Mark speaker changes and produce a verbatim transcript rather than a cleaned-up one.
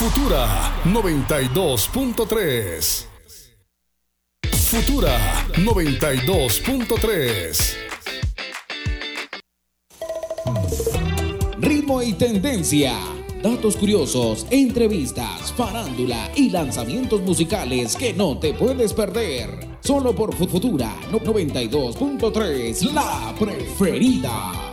Speaker 1: Futura noventa y dos punto tres. Futura noventa y dos punto tres.
Speaker 2: Ritmo y tendencia, datos curiosos, entrevistas, farándula y lanzamientos musicales que no te puedes perder. Solo por Futura noventa y dos punto tres, la preferida.